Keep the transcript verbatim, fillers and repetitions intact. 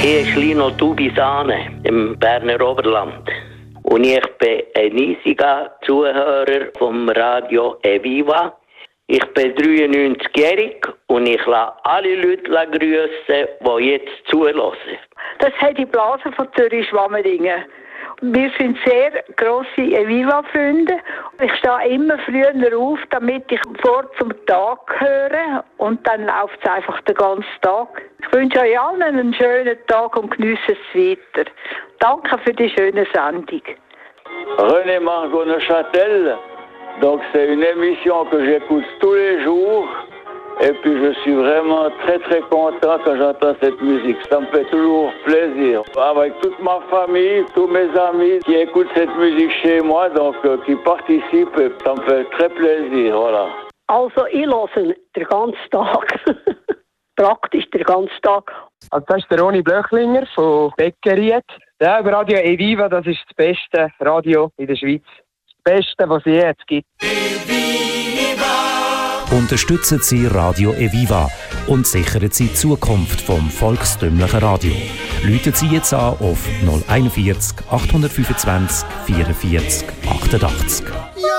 Hier ist Lino Tubisane im Berner Oberland. Und ich bin ein riesiger Zuhörer vom Radio Eviva. Ich bin dreiundneunzigjährig und ich lasse alle Leute grüßen, die jetzt zuhören. Das hat die Blase von Zürich-Schwammerdingen. Wir sind sehr grosse Eviva-Freunde. Ich stehe immer früher auf, damit ich vor zum Tag höre und dann läuft es einfach den ganzen Tag. Ich wünsche euch allen einen schönen Tag und genieße es weiter. Danke für die schöne Sendung. René Margot Neuchâtel, donc c'est une émission que j'écoute tous les jours et puis je suis vraiment très très content quand j'entends cette musique. Ça me fait toujours plaisir. Avec toute ma famille, tous mes amis qui écoutent cette musique chez moi, donc euh, qui participent, ça me fait très plaisir, voilà. Also ich höre den ganzen Tag, praktisch den ganzen Tag. Also das ist der Roni Blöchlinger von Beckeriet. Ja, über Radio Eviva, das ist das beste Radio in der Schweiz. Das Beste, was es je jetzt gibt. Unterstützen Sie Radio Eviva und sichern Sie die Zukunft vom volkstümlichen Radio. Rufen Sie jetzt an auf null einundvierzig achthundertfünfundzwanzig vierundvierzig achtundachtzig.